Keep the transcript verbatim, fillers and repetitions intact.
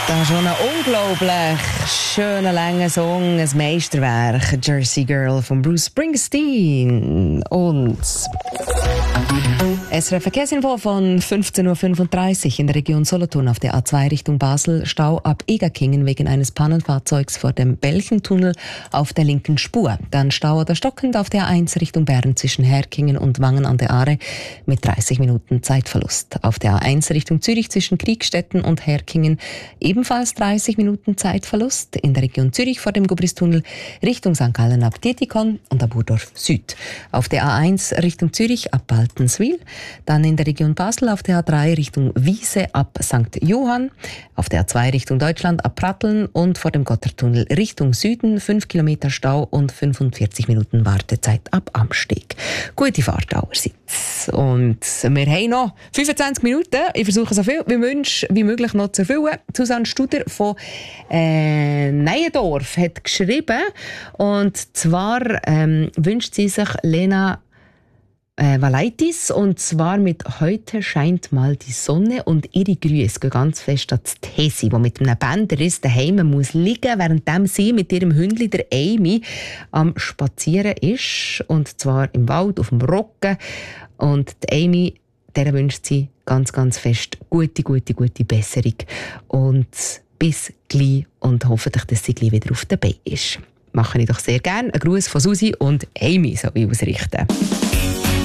Das ist schon ein unglaublich schöner, langer Song, ein Meisterwerk, Jersey Girl von Bruce Springsteen. Und S R F Verkehrsinfo von fünfzehn Uhr fünfunddreißig in der Region Solothurn auf der A zwei Richtung Basel. Stau ab Egerkingen wegen eines Pannenfahrzeugs vor dem Belchentunnel auf der linken Spur. Dann Stau oder stockend auf der A eins Richtung Bern zwischen Herkingen und Wangen an der Aare mit dreißig Minuten Zeitverlust. Auf der A eins Richtung Zürich zwischen Kriegstetten und Herkingen ebenfalls dreißig Minuten Zeitverlust. In der Region Zürich vor dem Gubristunnel Richtung Sankt Gallen ab Dietikon und ab Burdorf Süd. Auf der A eins Richtung Zürich ab Baltenswil. Dann in der Region Basel auf der A drei Richtung Wiese ab Sankt Johann. Auf der A zwei Richtung Deutschland ab Pratteln und vor dem Gotthardtunnel Richtung Süden fünf Kilometer Stau und fünfundvierzig Minuten Wartezeit ab Amsteg. Gute Fahrt allerseits. Und wir haben noch fünfundzwanzig Minuten. Ich versuche so viel wie, Wünsch, wie möglich noch zu erfüllen. Susanne Studer von äh, Neuendorf hat geschrieben. Und zwar ähm, wünscht sie sich Lena Äh, Valaitis, und zwar mit «Heute scheint mal die Sonne» und ihre Grüße gehen ganz fest an Tesi, die mit einem Bänderriss daheim muss liegen, während sie mit ihrem Hündli, der Amy, am Spazieren ist. Und zwar im Wald, auf dem Roggen. Und die Amy, der wünscht sie ganz, ganz fest gute, gute, gute Besserung. Und bis gleich und hoffentlich, dass sie gleich wieder auf der Beine ist. Mache ich doch sehr gerne. Ein Gruß von Susi und Amy soll ich ausrichten.